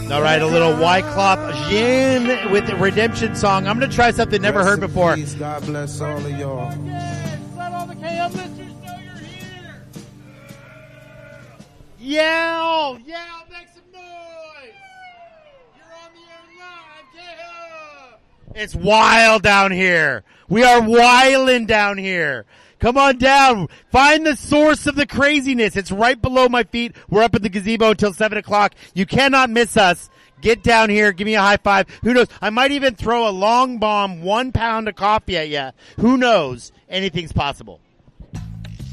All right, a little Wyclef Jean with the Redemption song. I'm going to try something never heard before. God bless all of y'all. Let all the KM listeners know you're here. Yell, make some noise. You're on the air live, KM. It's wild down here. We are wildin' down here. Come on down. Find the source of the craziness. It's right below my feet. We're up at the gazebo until 7 o'clock. You cannot miss us. Get down here. Give me a high five. Who knows? I might even throw a long bomb, 1 pound of coffee at you. Who knows? Anything's possible.